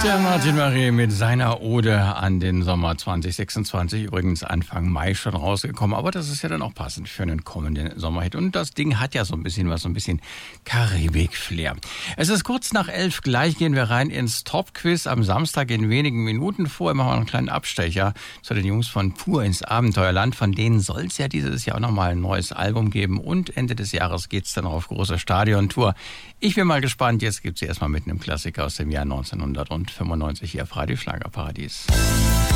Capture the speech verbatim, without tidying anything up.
Der Martin Marie mit seiner Ode an den Sommer zwanzig sechsundzwanzig, übrigens Anfang Mai schon rausgekommen, aber das ist ja dann auch passend für einen kommenden Sommerhit. Und das Ding hat ja so ein bisschen was, so ein bisschen Karibik-Flair. Es ist kurz nach elf, gleich gehen wir rein ins Top-Quiz am Samstag in wenigen Minuten. Vorher machen wir noch einen kleinen Abstecher zu den Jungs von Pur ins Abenteuerland. Von denen soll es ja dieses Jahr auch nochmal ein neues Album geben und Ende des Jahres geht's dann auf große Stadiontour. Ich bin mal gespannt, jetzt gibt's sie erstmal mit einem Klassiker aus dem Jahr neunzehnhundertfünfundneunzig hier auf Radio Schlagerparadies.